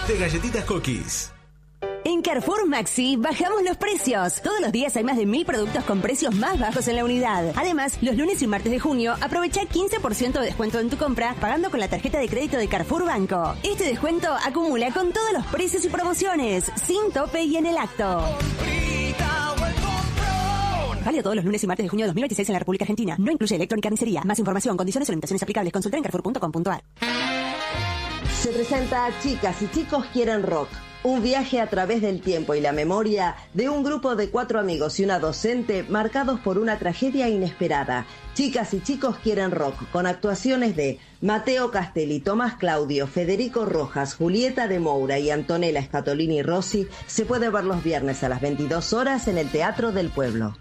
de galletitas Cookies. En Carrefour Maxi bajamos los precios. Todos los días hay más de 1000 productos con precios más bajos en la unidad. Además, los lunes y martes de junio aprovecha 15% de descuento en tu compra pagando con la tarjeta de crédito de Carrefour Banco. Este descuento acumula con todos los precios y promociones, sin tope y en el acto. Válido todos los lunes y martes de junio de 2026 en la República Argentina. No incluye electrónica ni carnicería. Más información, condiciones o limitaciones aplicables. Consulta en carrefour.com.ar. Se presenta Chicas y Chicos Quieren Rock. Un viaje a través del tiempo y la memoria de un grupo de 4 amigos y una docente marcados por una tragedia inesperada. Chicas y Chicos Quieren Rock, con actuaciones de Mateo Castelli, Tomás Claudio, Federico Rojas, Julieta de Moura y Antonella Scatolini Rossi, se puede ver los viernes a las 22 horas en el Teatro del Pueblo.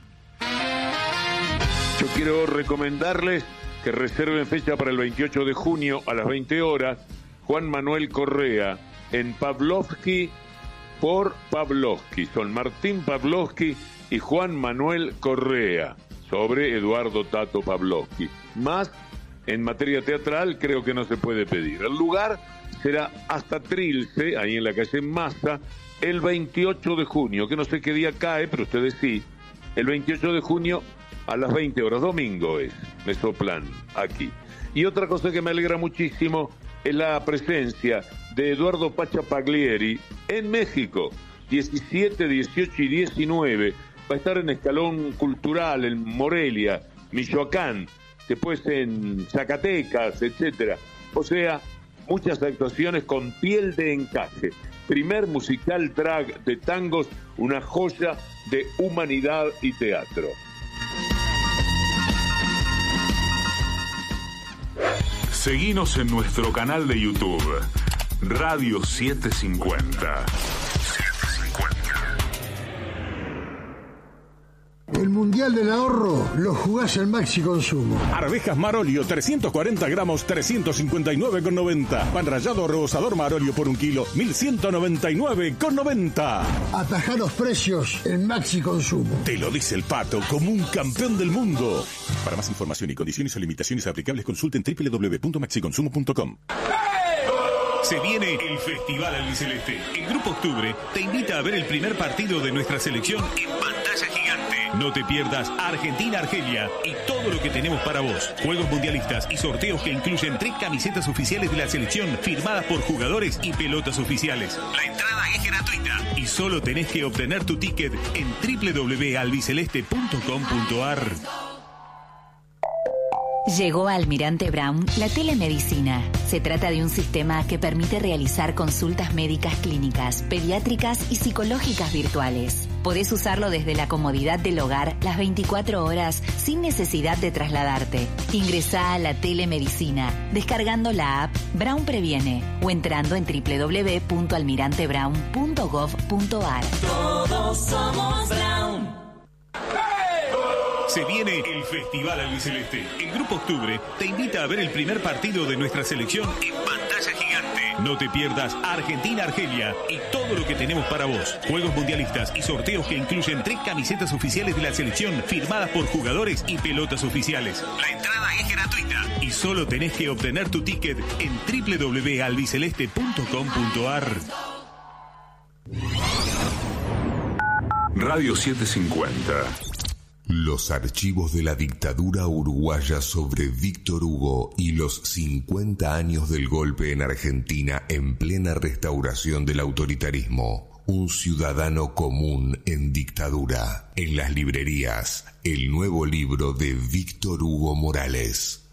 Yo quiero recomendarles que reserven fecha para el 28 de junio a las 20 horas, Juan Manuel Correa, en Pavlovsky por Pavlovsky. Son Martín Pavlovsky y Juan Manuel Correa, sobre Eduardo Tato Pavlovsky. Más, en materia teatral, creo que no se puede pedir. El lugar será hasta Trilce, ahí en la calle Massa, el 28 de junio, que no sé qué día cae, pero ustedes sí. El 28 de junio a las 20 horas, domingo es, me soplan aquí. Y otra cosa que me alegra muchísimo es la presencia de Eduardo Pacha Paglieri en México, 17, 18 y 19. Va a estar en Escalón Cultural, en Morelia, Michoacán, después en Zacatecas, etcétera. O sea, muchas actuaciones con piel de encaje. Primer musical drag de tangos, una joya de humanidad y teatro. Seguinos en nuestro canal de YouTube, Radio 750. El Mundial del Ahorro lo jugás en Maxi Consumo. Arvejas Marolio, 340 gramos, 359,90. Pan rallado rebosador Marolio por 1 kilo, 1199,90. Atajá los precios en Maxi Consumo. Te lo dice el Pato, como un campeón del mundo. Para más información y condiciones o limitaciones aplicables, consulten www.maxiconsumo.com. Se viene el Festival Albiceleste. El Grupo Octubre te invita a ver el primer partido de nuestra selección en pantalla gigante. No te pierdas Argentina-Argelia y todo lo que tenemos para vos. Juegos mundialistas y sorteos que incluyen 3 camisetas oficiales de la selección firmadas por jugadores y pelotas oficiales. La entrada es gratuita y solo tenés que obtener tu ticket en www.albiceleste.com.ar. Llegó a Almirante Brown la telemedicina. Se trata de un sistema que permite realizar consultas médicas clínicas, pediátricas y psicológicas virtuales. Podés usarlo desde la comodidad del hogar las 24 horas sin necesidad de trasladarte. Ingresá a la telemedicina descargando la app Brown Previene o entrando en www.almirantebrown.gov.ar. Todos somos Brown. Se viene el Festival Albiceleste. El Grupo Octubre te invita a ver el primer partido de nuestra selección en pantalla gigante. No te pierdas Argentina-Argelia y todo lo que tenemos para vos. Juegos mundialistas y sorteos que incluyen 3 camisetas oficiales de la selección firmadas por jugadores y pelotas oficiales. La entrada es gratuita y solo tenés que obtener tu ticket en www.albiceleste.com.ar. Radio 750. Los archivos de la dictadura uruguaya sobre Víctor Hugo y los 50 años del golpe en Argentina en plena restauración del autoritarismo. Un ciudadano común en dictadura. En las librerías, el nuevo libro de Víctor Hugo Morales.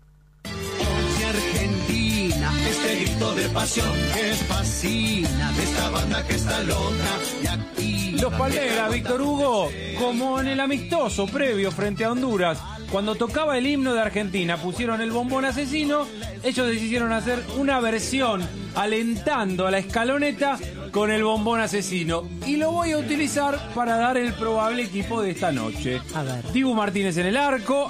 Argentina, este grito de pasión que fascina de esta banda que está loca y activa. Los Palmeras, Víctor Hugo, como en el amistoso previo frente a Honduras, cuando tocaba el himno de Argentina, pusieron el bombón asesino, ellos decidieron hacer una versión alentando a la escaloneta con el bombón asesino. Y lo voy a utilizar para dar el probable equipo de esta noche. A ver. Dibu Martínez en el arco,